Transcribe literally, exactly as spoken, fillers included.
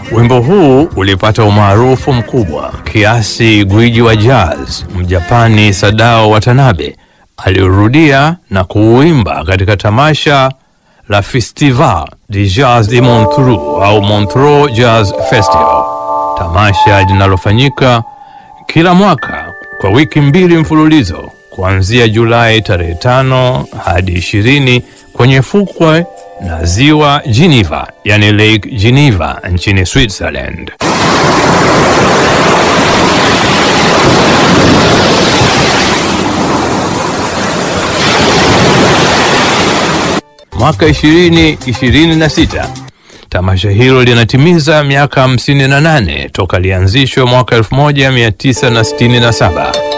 Wimbo huu ulipata umaarufu mkubwa kiasi gwiji wa jazz Mjapani Sadao Watanabe alirudia na kuuimba katika tamasha la Festival de Jazz de Montreux au Montreux Jazz Festival, tamasha linalofanyika kila mwaka kwa wiki mbili mfululizo kuanzia Julai tarehe tano hadi ishirini kwenye fukwe na ziwa Geneva, yani Lake Geneva nchini Switzerland. Mwaka ishirini ishirini na sita tamasha hilo linatimiza miaka hamsini na nane toka lianzishwe mwaka elfu moja mia tisa sitini na saba.